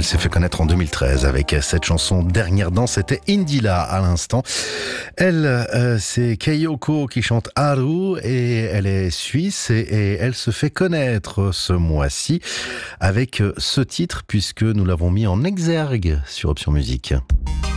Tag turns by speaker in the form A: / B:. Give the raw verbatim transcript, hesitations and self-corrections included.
A: Elle s'est fait connaître en deux mille treize avec cette chanson Dernière danse. C'était Indila à l'instant. Elle, euh, c'est Keiyoko qui chante Haru et elle est suisse et, et elle se fait connaître ce mois-ci avec ce titre puisque nous l'avons mis en exergue sur Option Musique.